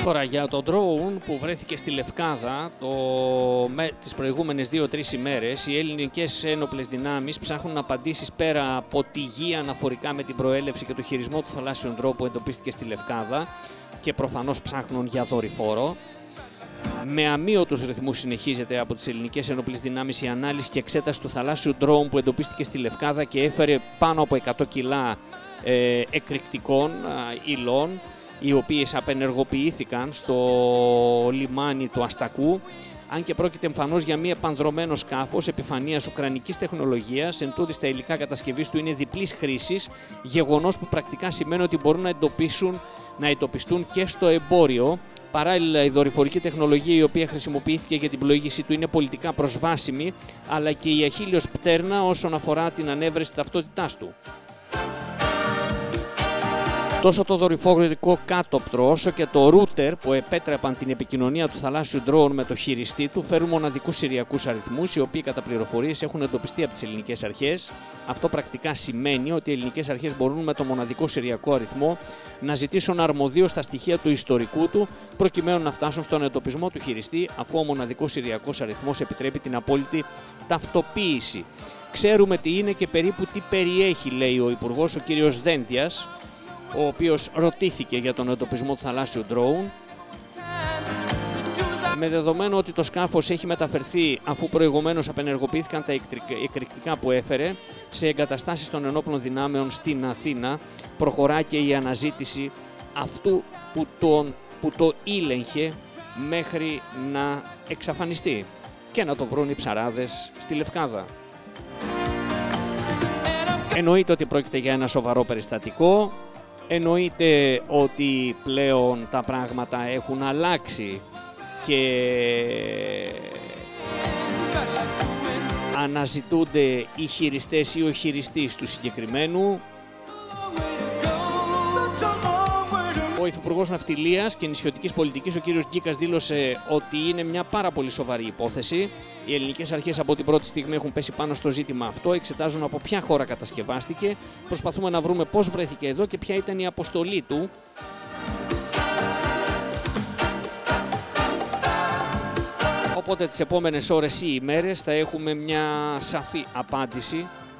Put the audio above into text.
Τώρα για το drone που βρέθηκε στη Λευκάδα τις προηγούμενες 2-3 ημέρες, οι ελληνικές ένοπλες δυνάμεις ψάχνουν απαντήσεις πέρα από τη γη αναφορικά με την προέλευση και το χειρισμό του θαλάσσιου ντρόουν που εντοπίστηκε στη Λευκάδα και προφανώς ψάχνουν για δορυφόρο. Με αμύωτους ρυθμούς συνεχίζεται από τις ελληνικές ένοπλες δυνάμεις η ανάλυση και εξέταση του θαλάσσιου ντρόουν που εντοπίστηκε στη Λευκάδα και έφερε πάνω από 100 κιλά εκρηκτικών υλών, οι οποίες απενεργοποιήθηκαν στο λιμάνι του Αστακού, αν και πρόκειται εμφανώς για μη επανδρωμένο σκάφος επιφανείας ουκρανικής τεχνολογίας, εντούτοις τα υλικά κατασκευής του είναι διπλής χρήσης, γεγονός που πρακτικά σημαίνει ότι μπορούν να εντοπιστούν και στο εμπόριο. Παράλληλα, η δορυφορική τεχνολογία η οποία χρησιμοποιήθηκε για την πλοήγησή του είναι πολιτικά προσβάσιμη, αλλά και η αχίλλειος πτέρνα όσον αφορά την ανέβρεση ταυτότητάς του. Τόσο το δορυφορικό κάτωπτρο όσο και το router που επέτρεπαν την επικοινωνία του θαλάσσιου ντρόουν με το χειριστή του φέρουν μοναδικούς συριακούς αριθμούς, οι οποίοι κατά πληροφορίες έχουν εντοπιστεί από τις ελληνικές αρχές. Αυτό πρακτικά σημαίνει ότι οι ελληνικές αρχές μπορούν με το μοναδικό συριακό αριθμό να ζητήσουν αρμοδίως τα στοιχεία του ιστορικού του, προκειμένου να φτάσουν στον εντοπισμό του χειριστή, αφού ο μοναδικός συριακός αριθμός επιτρέπει την απόλυτη ταυτοποίηση. Ξέρουμε τι είναι και περίπου τι περιέχει, λέει ο Υπουργός, ο κύριος Δένδιας, ο οποίος ρωτήθηκε για τον εντοπισμό του θαλάσσιου ντρόουν. Με δεδομένο ότι το σκάφος έχει μεταφερθεί, αφού προηγουμένως απενεργοποιήθηκαν τα εκρηκτικά που έφερε, σε εγκαταστάσεις των ενόπλων δυνάμεων στην Αθήνα, προχωρά και η αναζήτηση αυτού που το ήλεγχε μέχρι να εξαφανιστεί και να το βρουν οι ψαράδες στη Λευκάδα. Εννοείται ότι πρόκειται για ένα σοβαρό περιστατικό. Εννοείται ότι πλέον τα πράγματα έχουν αλλάξει και αναζητούνται οι χειριστές ή ο χειριστής του συγκεκριμένου. Ο Υφυπουργός Ναυτιλίας και Νησιωτικής Πολιτικής, ο κύριος Γκίκας, δήλωσε ότι είναι μια πάρα πολύ σοβαρή υπόθεση. Οι ελληνικές αρχές από την πρώτη στιγμή έχουν πέσει πάνω στο ζήτημα αυτό, εξετάζουν από ποια χώρα κατασκευάστηκε, προσπαθούμε να βρούμε πώς βρέθηκε εδώ και ποια ήταν η αποστολή του. Οπότε τις επόμενες ώρες ή ημέρες θα έχουμε μια σαφή απάντηση